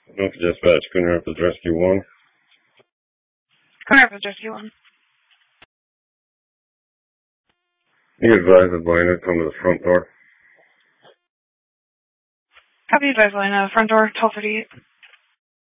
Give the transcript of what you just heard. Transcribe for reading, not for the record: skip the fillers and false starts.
North Dispatch, Coon Rapids Rescue 1. Coon Rapids Rescue 1. You advise the Elena come to the front door. Copy, advise Elena, front door, 1238.